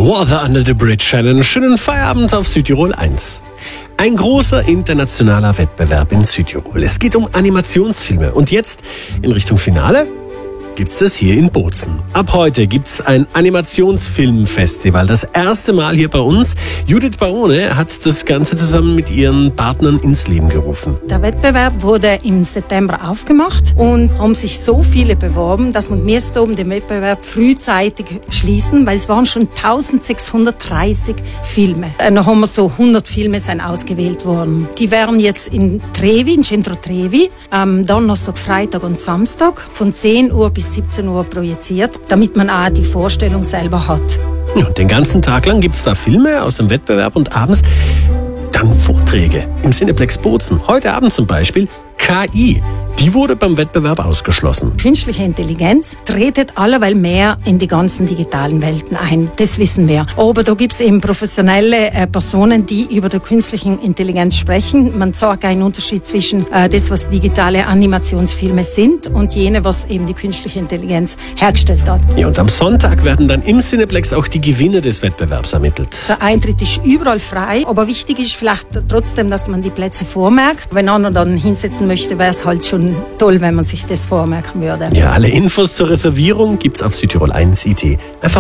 Water Under the Bridge, einen schönen Feierabend auf Südtirol 1. Ein großer internationaler Wettbewerb in Südtirol. Es geht um Animationsfilme. Und jetzt in Richtung Finale gibt's das hier in Bozen. Ab heute gibt's ein Animationsfilmfestival. Das erste Mal hier bei uns. Judith Barone hat das Ganze zusammen mit ihren Partnern ins Leben gerufen. Der Wettbewerb wurde im September aufgemacht und haben sich so viele beworben, dass man müsste den Wettbewerb frühzeitig schließen, weil es waren schon 1630 Filme. Dann haben wir so 100 Filme sind ausgewählt worden. Die werden jetzt in Trevi, in Centro Trevi, am Donnerstag, Freitag und Samstag von 10 Uhr bis 17 Uhr projiziert, damit man auch die Vorstellung selber hat. Ja, und den ganzen Tag lang gibt's da Filme aus dem Wettbewerb und abends dann Vorträge im Cineplex Bozen. Heute Abend zum Beispiel KI. Die wurde beim Wettbewerb ausgeschlossen. Künstliche Intelligenz tretet allerweil mehr in die ganzen digitalen Welten ein. Das wissen wir. Aber da gibt's eben professionelle Personen, die über die künstliche Intelligenz sprechen. Man sagt einen Unterschied zwischen das, was digitale Animationsfilme sind und jene, was eben die künstliche Intelligenz hergestellt hat. Ja, und am Sonntag werden dann im Cineplex auch die Gewinner des Wettbewerbs ermittelt. Der Eintritt ist überall frei, aber wichtig ist vielleicht trotzdem, dass man die Plätze vormerkt. Wenn einer dann hinsetzen möchte, wäre es halt schon toll, wenn man sich das vormerken würde. Ja, alle Infos zur Reservierung gibt's auf Südtirol 1.it. Einfach